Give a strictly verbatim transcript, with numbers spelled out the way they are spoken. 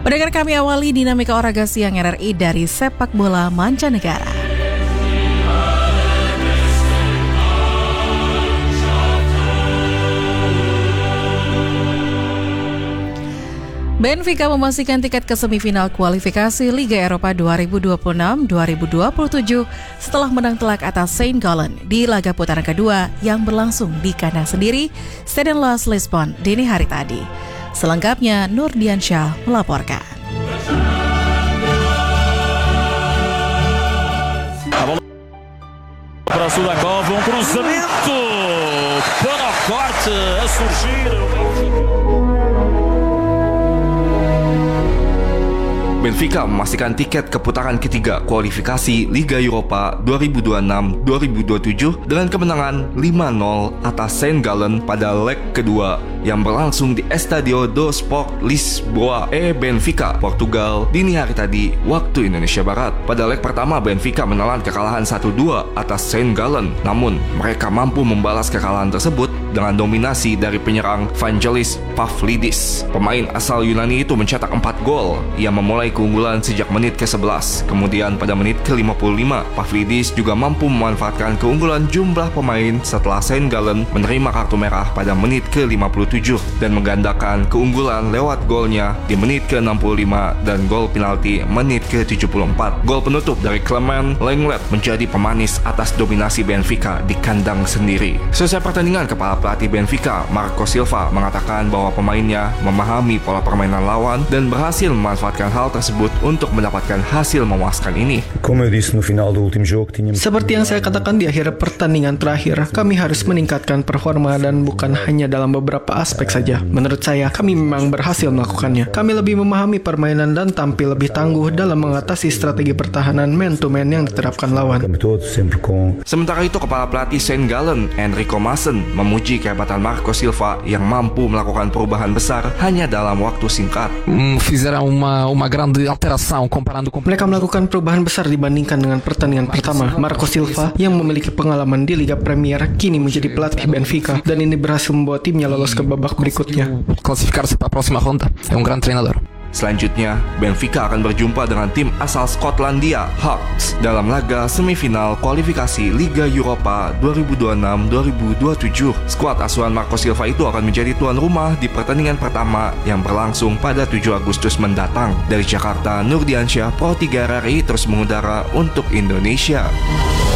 Pendengar, kami awali dinamika olahraga siang R R I dari sepak bola mancanegara. Benfica memastikan tiket ke semifinal kualifikasi Liga Eropa dua ribu dua puluh enam dua ribu dua puluh tujuh setelah menang telak atas Saint Gallen di laga putaran kedua yang berlangsung di kandang sendiri Stadion Las Lisbon dini hari tadi. Selengkapnya Nur Diansyah melaporkan. Para Sudakov, um cruzamento para o corte a surgir. Benfica memastikan tiket ke putaran ketiga kualifikasi Liga Eropa dua ribu dua puluh enam dua ribu dua puluh tujuh dengan kemenangan lima nol atas Saint Gallen pada leg kedua yang berlangsung di Estadio do Sport Lisboa, e Benfica, Portugal, dini hari tadi waktu Indonesia Barat. Pada leg pertama, Benfica menelan kekalahan satu dua atas Saint Gallen, namun mereka mampu membalas kekalahan tersebut dengan dominasi dari penyerang Vangelis Pavlidis. Pemain asal Yunani itu mencetak empat gol. Ia memulai keunggulan sejak menit ke sebelas. Kemudian pada menit ke lima puluh lima, Pavlidis juga mampu memanfaatkan keunggulan jumlah pemain setelah Saint Gallen menerima kartu merah pada menit ke lima puluh tujuh dan menggandakan keunggulan lewat golnya di menit ke enam puluh lima dan gol penalti menit ke tujuh puluh empat. Gol penutup dari Clement Lenglet menjadi pemanis atas dominasi Benfica di kandang sendiri. Selesai pertandingan, kepala pelatih Benfica, Marco Silva, mengatakan bahwa pemainnya memahami pola permainan lawan dan berhasil memanfaatkan hal tersebut untuk mendapatkan hasil memuaskan ini. Seperti yang saya katakan di akhir pertandingan terakhir, kami harus meningkatkan performa dan bukan hanya dalam beberapa aspek saja. Menurut saya, kami memang berhasil melakukannya. Kami lebih memahami permainan dan tampil lebih tangguh dalam mengatasi strategi pertahanan man-to-man yang diterapkan lawan. Sementara itu, kepala pelatih Saint Gallen, Enrico Maassen, memuji kehebatan Marco Silva yang mampu melakukan perubahan besar hanya dalam waktu singkat. Mereka melakukan perubahan besar dibandingkan dengan pertandingan pertama. Marco Silva yang memiliki pengalaman di Liga Premier kini menjadi pelatih Benfica dan ini berhasil membawa timnya lolos ke babak berikutnya. Selanjutnya, Benfica akan berjumpa dengan tim asal Skotlandia, Hearts, dalam laga semifinal kualifikasi Liga Eropa dua ribu dua puluh enam dua ribu dua puluh tujuh. Skuad asuhan Marco Silva itu akan menjadi tuan rumah di pertandingan pertama yang berlangsung pada tujuh Agustus mendatang. Dari Jakarta, Nur Diansyah, Pro tiga R R I terus mengudara untuk Indonesia.